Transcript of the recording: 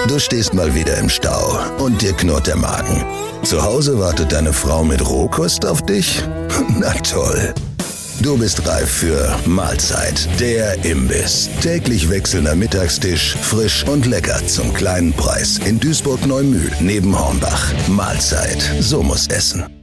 Du stehst mal wieder im Stau und dir knurrt der Magen. Zu Hause wartet deine Frau mit Rohkost auf dich? Na toll. Du bist reif für Mahlzeit, der Imbiss. Täglich wechselnder Mittagstisch, frisch und lecker zum kleinen Preis. In Duisburg-Neumühl neben Hornbach. Mahlzeit, so muss Essen.